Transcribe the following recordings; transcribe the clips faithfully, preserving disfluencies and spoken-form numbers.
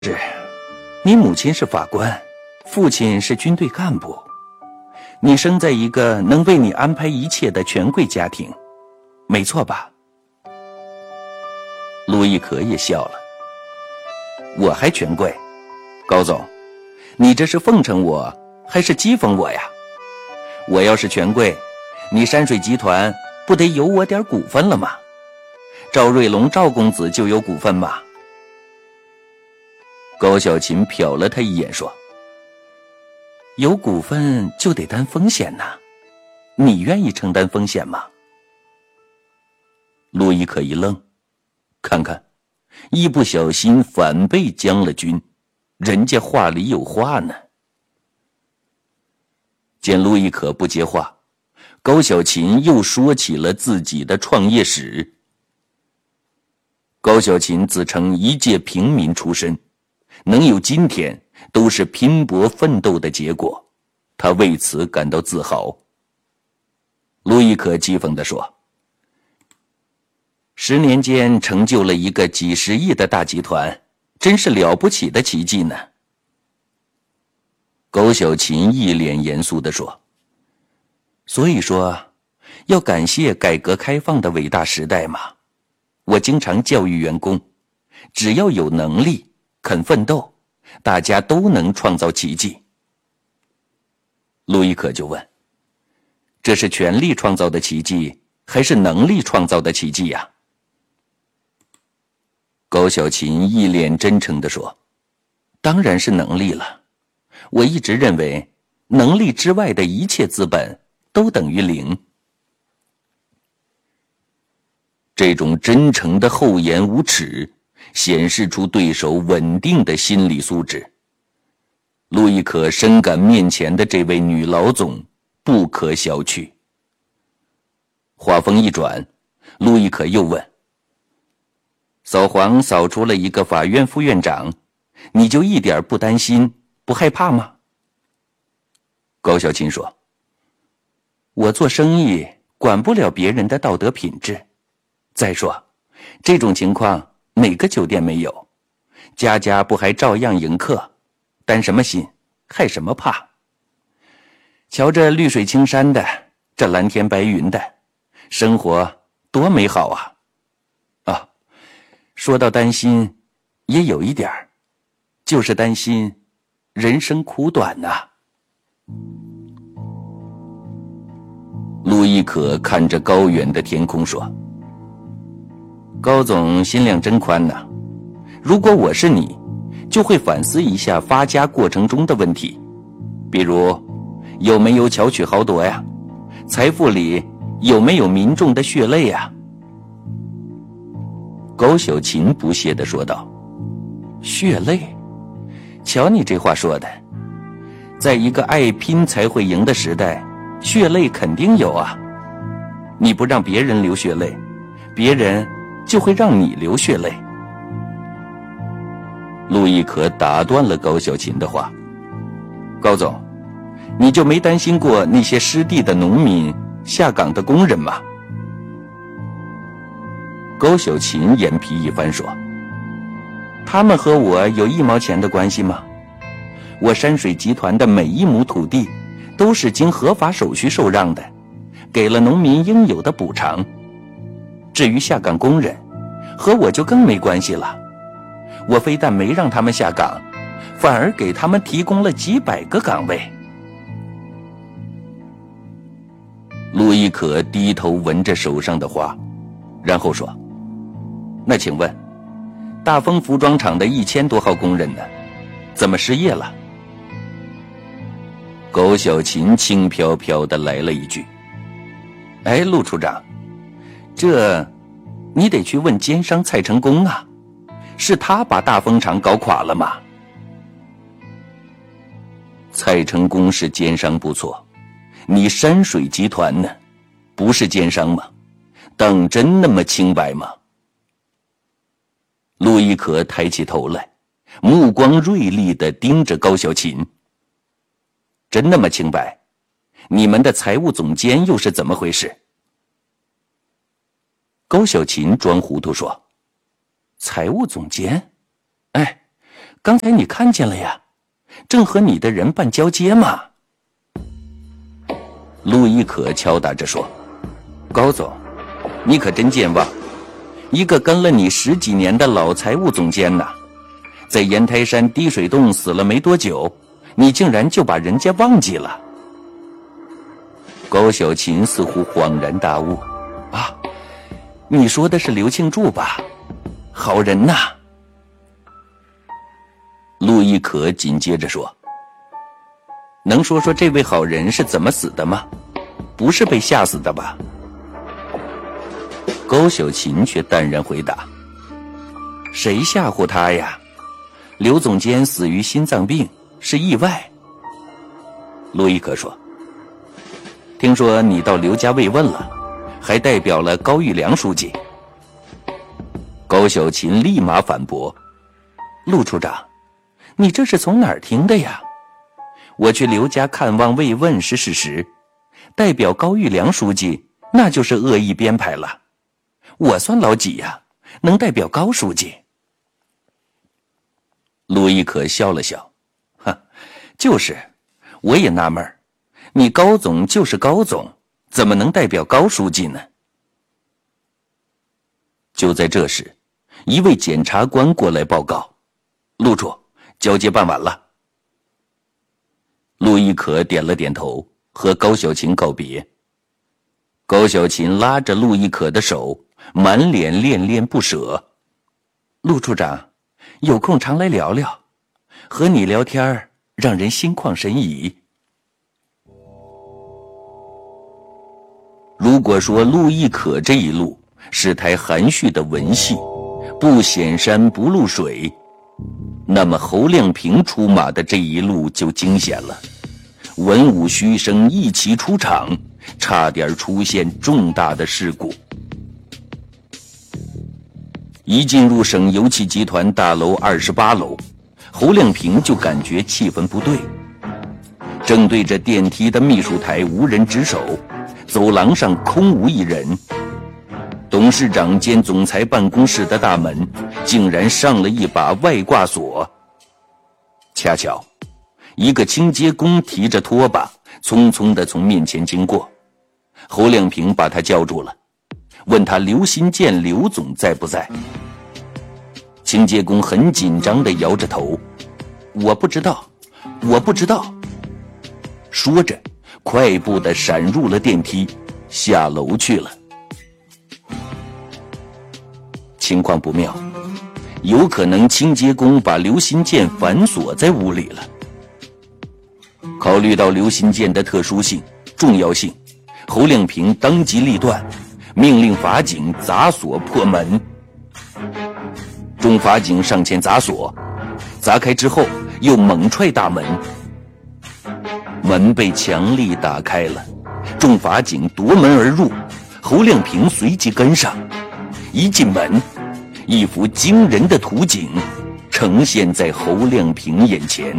是，你母亲是法官，父亲是军队干部，你生在一个能为你安排一切的权贵家庭，没错吧？陆亦可也笑了。我还权贵？高总，你这是奉承我还是讥讽我呀？我要是权贵，你山水集团不得有我点股份了吗？赵瑞龙赵公子就有股份吗？高小琴瞟了他一眼说，有股份就得担风险呐，你愿意承担风险吗？陆亦可一愣，看看一不小心反被将了军，人家话里有话呢。见陆亦可不接话，高小琴又说起了自己的创业史。高小琴自称一介平民出身，能有今天都是拼搏奋斗的结果，他为此感到自豪。陆亦可讥讽地说，十年间成就了一个几十亿的大集团，真是了不起的奇迹呢。高小琴一脸严肃地说，所以说要感谢改革开放的伟大时代嘛。我经常教育员工，只要有能力肯奋斗，大家都能创造奇迹。陆亦可就问，这是权力创造的奇迹还是能力创造的奇迹呀？高小琴一脸真诚地说，当然是能力了，我一直认为能力之外的一切资本都等于零。这种真诚的厚颜无耻显示出对手稳定的心理素质。陆亦可深感面前的这位女老总不可小觑。话锋一转，陆亦可又问，扫黄扫出了一个法院副院长，你就一点不担心不害怕吗？高小琴说，我做生意管不了别人的道德品质，再说这种情况哪个酒店没有，家家不还照样迎客，担什么心害什么怕？瞧这绿水青山的，这蓝天白云的，生活多美好啊！啊，说到担心也有一点，就是担心人生苦短呐、啊。陆亦可看着高远的天空说，高总心量真宽呐、啊！如果我是你，就会反思一下发家过程中的问题，比如有没有巧取豪夺呀？财富里有没有民众的血泪呀？高小琴不屑地说道，血泪？瞧你这话说的，在一个爱拼才会赢的时代，血泪肯定有啊！你不让别人流血泪，别人就会让你流血泪。陆亦可打断了高小琴的话，高总，你就没担心过那些失地的农民、下岗的工人吗？高小琴眼皮一翻说，他们和我有一毛钱的关系吗？我山水集团的每一亩土地都是经合法手续受让的，给了农民应有的补偿。至于下岗工人，和我就更没关系了。我非但没让他们下岗，反而给他们提供了几百个岗位。陆亦可低头闻着手上的花，然后说，那请问大丰服装厂的一千多号工人呢？怎么失业了？高小琴轻飘飘地来了一句，哎，陆处长，这你得去问奸商蔡成功啊，是他把大丰厂搞垮了吗？蔡成功是奸商不错，你山水集团呢，不是奸商吗？当真那么清白吗？陆亦可抬起头来，目光锐利地盯着高小琴。真那么清白？你们的财务总监又是怎么回事？高小琴装糊涂说，财务总监？哎， 刚才你看见了呀，正和你的人办交接嘛。陆亦可敲打着说：高总，你可真健忘，一个跟了你十几年的老财务总监呐，在烟台山滴水洞死了没多久，你竟然就把人家忘记了。高小琴似乎恍然大悟：啊，你说的是刘庆柱吧？好人呐。陆亦可紧接着说：能说说这位好人是怎么死的吗？不是被吓死的吧？高小琴却淡然回答：谁吓唬他呀？刘总监死于心脏病，是意外。陆亦可说：听说你到刘家慰问了，还代表了高玉良书记。高小琴立马反驳：陆处长，你这是从哪儿听的呀？我去刘家看望慰问是事实，代表高玉良书记那就是恶意编排了。我算老几呀，能代表高书记？陆亦可笑了笑：哈，就是，我也纳闷儿，你高总就是高总，怎么能代表高书记呢？就在这时，一位检察官过来报告：陆处，交接办完了。陆亦可点了点头，和高小琴告别。高小琴拉着陆亦可的手，满脸恋恋不舍：陆处长，有空常来聊聊，和你聊天让人心旷神怡。如果说陆亦可这一路是台含蓄的文戏，不显山不露水，那么侯亮平出马的这一路就惊险了。文武虚声一齐出场，差点出现重大的事故。一进入省油气集团大楼二十八楼，侯亮平就感觉气氛不对。正对着电梯的秘书台无人值守，走廊上空无一人。董事长兼总裁办公室的大门竟然上了一把外挂锁。恰巧一个清洁工提着拖把匆匆地从面前经过，侯亮平把他叫住了，问他刘新建刘总在不在。清洁工很紧张地摇着头：我不知道，我不知道。说着快步地闪入了电梯，下楼去了。情况不妙，有可能清洁工把刘新建反锁在屋里了。考虑到刘新建的特殊性、重要性，侯亮平当机立断，命令法警砸锁破门。众法警上前砸锁，砸开之后又猛踹大门，门被强力打开了。众法警夺门而入，侯亮平随即跟上。一进门，一幅惊人的图景呈现在侯亮平眼前。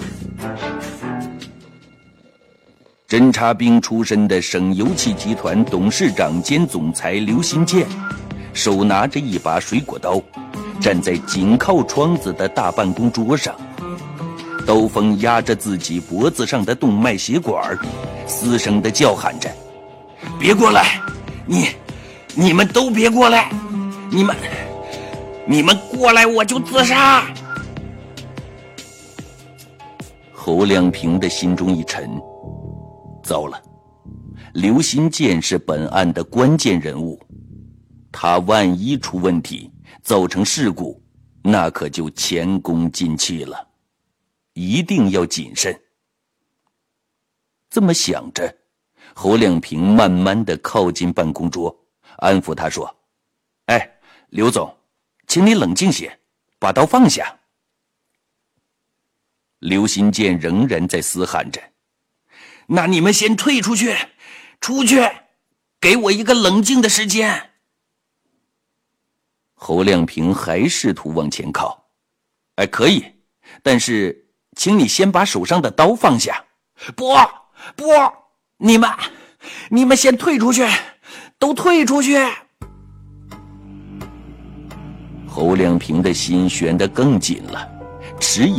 侦察兵出身的省油气集团董事长兼总裁刘新建，手拿着一把水果刀，站在紧靠窗子的大办公桌上，刀锋压着自己脖子上的动脉血管，嘶声地叫喊着：别过来，你你们都别过来，你们你们过来我就自杀。侯亮平的心中一沉，糟了，刘新建是本案的关键人物，他万一出问题造成事故，那可就前功尽弃了，一定要谨慎。这么想着，侯亮平慢慢地靠近办公桌，安抚他说：哎，刘总，请你冷静些，把刀放下。刘新建仍然在嘶喊着：那你们先退出去，出去，给我一个冷静的时间。侯亮平还试图往前靠：哎，可以，但是请你先把手上的刀放下。不不，你们你们先退出去，都退出去。侯亮平的心悬得更紧了， 迟疑。